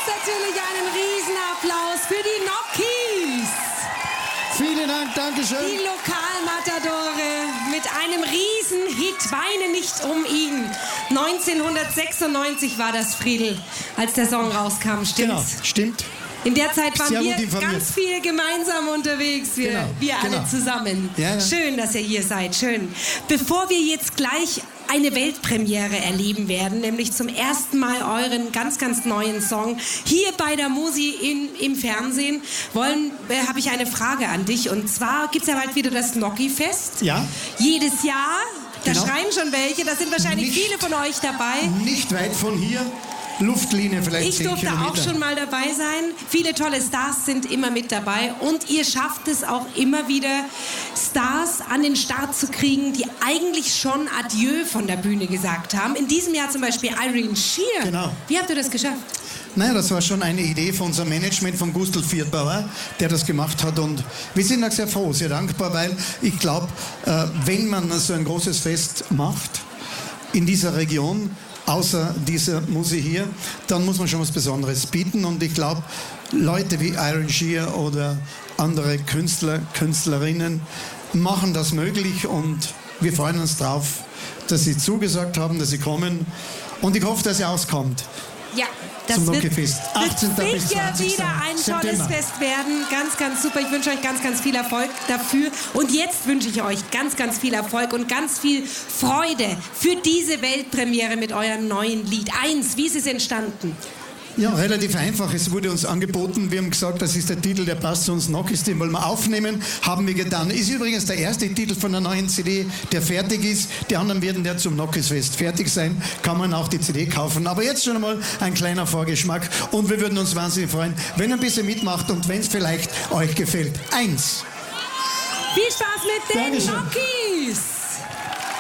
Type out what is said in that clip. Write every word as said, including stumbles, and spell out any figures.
jetzt natürlich einen Riesenapplaus für die Nokis. Vielen Dank, Dankeschön. Die Lokalmatadore mit einem Riesenhit, Weine nicht um ihn. neunzehnhundertsechsundneunzig war das, Friedl, als der Song rauskam, stimmt's? Genau, stimmt. In der Zeit waren Sehr wir gut informiert. ganz viel gemeinsam unterwegs, wir, Genau, wir alle genau. zusammen. Ja, ja. Schön, dass ihr hier seid, schön. Bevor wir jetzt gleich eine Weltpremiere erleben werden, nämlich zum ersten Mal euren ganz, ganz neuen Song hier bei der Musi in, im Fernsehen, wollen, äh, habe ich eine Frage an dich. Und zwar gibt es ja bald wieder das Gnocchi-Fest. Ja. Jedes Jahr. Da Genau. schreien schon welche, da sind wahrscheinlich Nicht- viele von euch dabei. Nicht weit von hier, Luftlinie vielleicht Ich zehn durfte Kilometer. auch schon mal dabei sein. Viele tolle Stars sind immer mit dabei. Und ihr schafft es auch immer wieder, Stars an den Start zu kriegen, die eigentlich schon Adieu von der Bühne gesagt haben. In diesem Jahr zum Beispiel Irene Shear. Genau. Wie habt ihr das geschafft? Naja, das war schon eine Idee von unserem Management, von Gustl Viertbauer, der das gemacht hat. Und wir sind auch sehr froh, sehr dankbar, weil ich glaube, äh, wenn man so ein großes Fest macht in dieser Region, außer dieser Musi hier, dann muss man schon was Besonderes bieten. Und ich glaube, Leute wie Irene Shear oder andere Künstler, Künstlerinnen machen das möglich. Und wir freuen uns drauf, dass sie zugesagt haben, dass sie kommen. Und ich hoffe, dass sie auskommt. Ja, das Zum wird, Gnocchi-Fest. achtzehnten wird bis sicher zwanzigsten wieder ein tolles September. Fest werden. Ganz, ganz super. Ich wünsche euch ganz, ganz viel Erfolg dafür. Und jetzt wünsche ich euch ganz, ganz viel Erfolg und ganz viel Freude für diese Weltpremiere mit eurem neuen Lied. Eins, wie ist es entstanden? Ja, relativ einfach. Es wurde uns angeboten. Wir haben gesagt, das ist der Titel, der passt zu uns. Nokis, den wollen wir aufnehmen. Haben wir getan. Ist übrigens der erste Titel von der neuen C D, der fertig ist. Die anderen werden ja zum Nokis-Fest fertig sein. Kann man auch die C D kaufen. Aber jetzt schon einmal ein kleiner Vorgeschmack. Und wir würden uns wahnsinnig freuen, wenn ihr ein bisschen mitmacht und wenn es vielleicht euch gefällt. Eins. Viel Spaß mit den Dankeschön. Nokis!